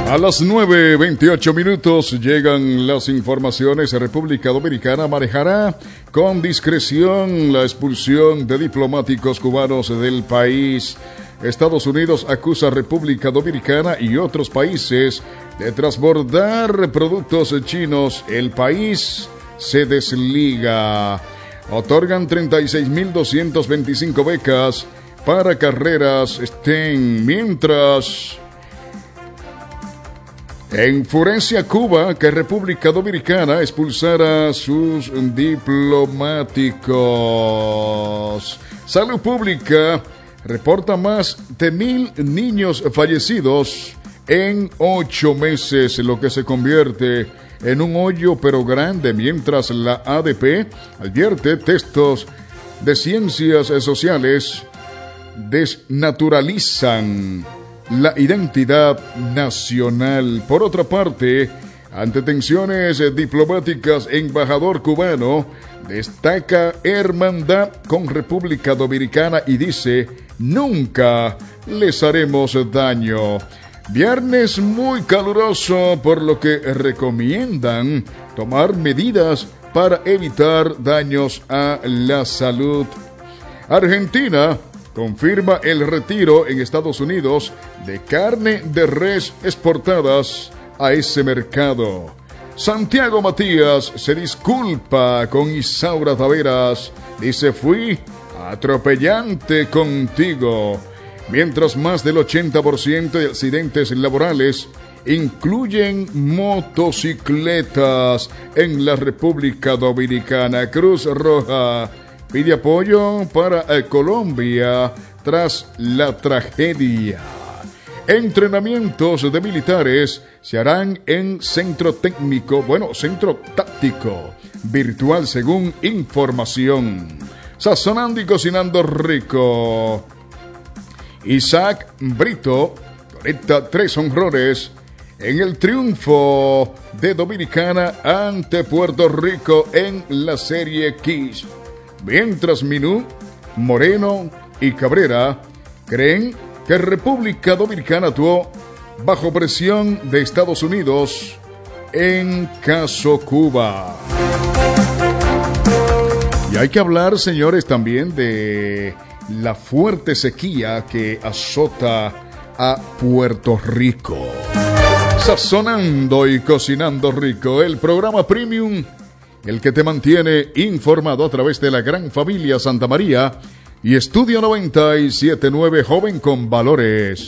A las 9:28 llegan las informaciones. República Dominicana manejará con discreción la expulsión de diplomáticos cubanos del país. Estados Unidos acusa a República Dominicana y otros países de transbordar productos chinos. El país se desliga. Otorgan 36.225 becas para carreras STEM, mientras enfurencia Cuba que República Dominicana expulsara a sus diplomáticos. Salud Pública reporta más de 1,000 niños fallecidos en 8 meses, lo que se convierte en un hoyo pero grande, mientras la ADP advierte textos de ciencias sociales desnaturalizan la identidad nacional. Por otra parte, ante tensiones diplomáticas, embajador cubano destaca hermandad con República Dominicana y dice: nunca les haremos daño. Viernes muy caluroso, por lo que recomiendan tomar medidas para evitar daños a la salud. Argentina confirma el retiro en Estados Unidos de carne de res exportadas a ese mercado. Santiago Matías se disculpa con Isaura Taveras. Dice: fui atropellante contigo. Mientras más del 80% de accidentes laborales incluyen motocicletas en la República Dominicana. Cruz Roja pide apoyo para Colombia tras la tragedia. Entrenamientos de militares se harán en centro táctico virtual, según información. Sazonando y cocinando rico. Isaac Brito conecta 3 honrones en el triunfo de Dominicana ante Puerto Rico en la Serie Kiss. Mientras Minú, Moreno y Cabrera creen que República Dominicana actuó bajo presión de Estados Unidos en caso Cuba. Y hay que hablar, señores, también de la fuerte sequía que azota a Puerto Rico. Sazonando y cocinando rico, el programa premium, el que te mantiene informado a través de la gran familia Santa María y Estudio 97.9, joven con valores.